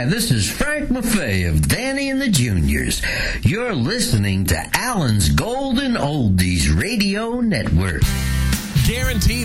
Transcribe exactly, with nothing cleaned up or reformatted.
Hi, this is Frank Maffei of Danny and the Juniors. You're listening to Allen's Golden Oldies Radio Network. Guaranteed